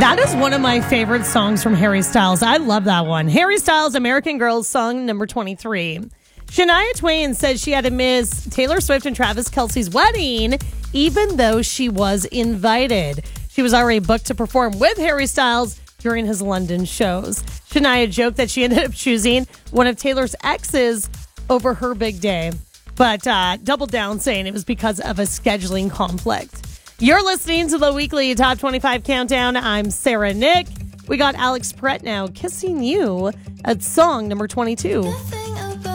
That is one of my favorite songs from Harry Styles. I love that one. Harry Styles' American Girl song number 23. Shania Twain says she had to miss Taylor Swift and Travis Kelce's wedding, even though she was invited. She was already booked to perform with Harry Styles during his London shows. Shania joked that she ended up choosing one of Taylor's exes over her big day, but doubled down saying it was because of a scheduling conflict. You're listening to the weekly Top 25 Countdown. I'm Sarah Nick. We got Alex Perret now, Kissing You, at song number 22.